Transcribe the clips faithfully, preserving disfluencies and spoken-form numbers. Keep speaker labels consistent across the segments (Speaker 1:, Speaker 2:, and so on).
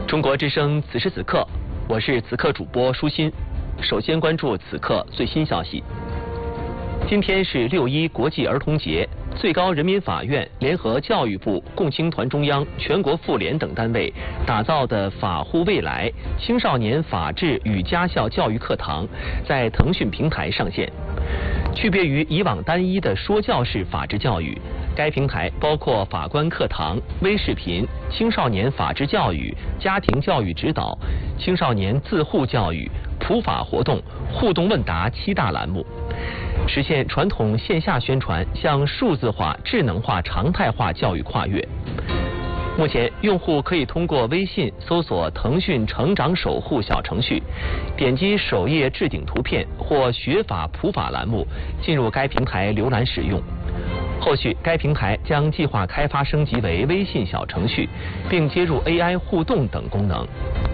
Speaker 1: 中国之声此时此刻，我是此刻主播舒心。首先关注此刻最新消息。今天是六一国际儿童节，最高人民法院联合教育部、共青团中央、全国妇联等单位打造的法护未来青少年法治与家校教育课堂在腾讯平台上线。区别于以往单一的说教式法治教育，该平台包括法官课堂、微视频、青少年法治教育、家庭教育指导、青少年自护教育、普法活动、互动问答七大栏目，实现传统线下宣传向数字化、智能化、常态化教育跨越。目前，用户可以通过微信搜索腾讯成长守护小程序，点击首页置顶图片或学法普法栏目，进入该平台浏览使用。后续，该平台将计划开发升级为微信小程序，并接入 A I 互动等功能。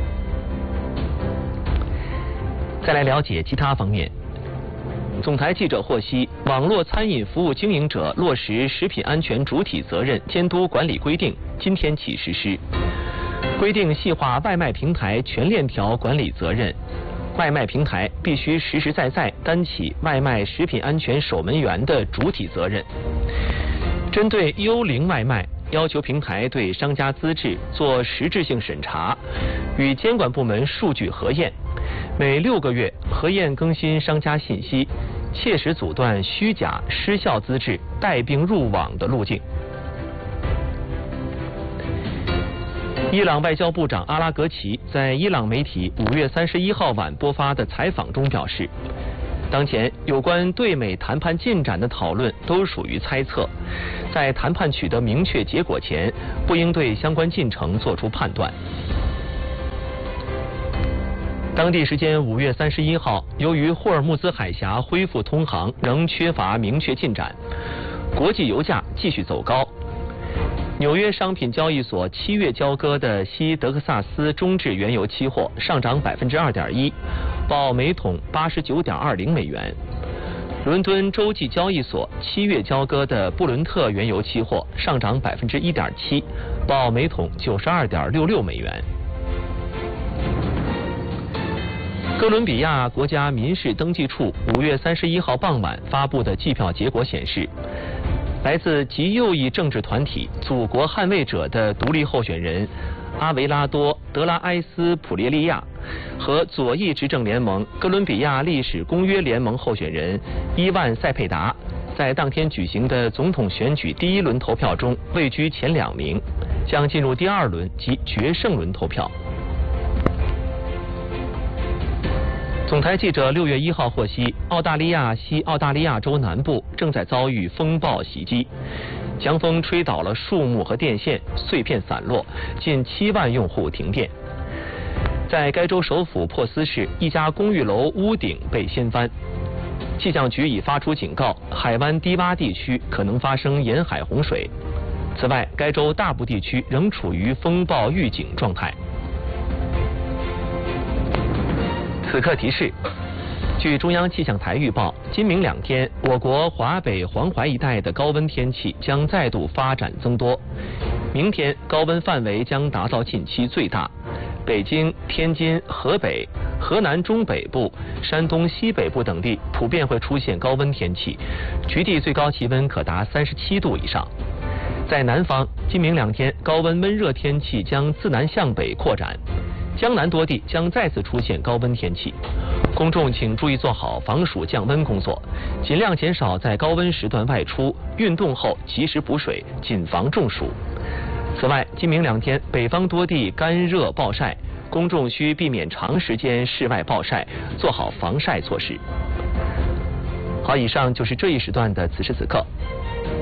Speaker 1: 再来了解其他方面。总台记者获悉，网络餐饮服务经营者落实食品安全主体责任监督管理规定今天起实施。规定细化外卖平台全链条管理责任，外卖平台必须实实在在担起外卖食品安全守门员的主体责任。针对幽灵外卖，要求平台对商家资质做实质性审查，与监管部门数据核验，每六个月核验更新商家信息，切实阻断虚假失效资质带病入网的路径。伊朗外交部长阿拉格齐在伊朗媒体五月三十一号晚播发的采访中表示，当前有关对美谈判进展的讨论都属于猜测，在谈判取得明确结果前，不应对相关进程作出判断。当地时间五月三十一号，由于霍尔木兹海峡恢复通航仍缺乏明确进展，国际油价继续走高。纽约商品交易所七月交割的西德克萨斯中质原油期货上涨百分之二点一，报每桶八十九点二零美元。伦敦洲际交易所七月交割的布伦特原油期货上涨百分之一点七，报每桶九十二点六六美元。哥伦比亚国家民事登记处五月三十一号傍晚发布的计票结果显示，来自极右翼政治团体祖国捍卫者的独立候选人阿维拉多·德拉埃斯普列利亚和左翼执政联盟哥伦比亚历史公约联盟候选人伊万·塞佩达在当天举行的总统选举第一轮投票中位居前两名，将进入第二轮及决胜轮投票。总台记者六月一号获悉，澳大利亚西澳大利亚州南部正在遭遇风暴袭击，强风吹倒了树木和电线，碎片散落，近七万用户停电。在该州首府珀斯市，一家公寓楼屋顶被掀翻。气象局已发出警告，海湾低洼地区可能发生沿海洪水。此外，该州大部地区仍处于风暴预警状态。此刻提示：据中央气象台预报，今明两天，我国华北、黄淮一带的高温天气将再度发展增多。明天高温范围将达到近期最大，北京、天津、河北、河南中北部、山东西北部等地普遍会出现高温天气，局地最高气温可达三十七度以上。在南方，今明两天高温闷热天气将自南向北扩展。江南多地将再次出现高温天气，公众请注意做好防暑降温工作，尽量减少在高温时段外出，运动后及时补水，谨防中暑。此外，今明两天北方多地干热暴晒，公众需避免长时间室外暴晒，做好防晒措施。好，以上就是这一时段的此时此刻。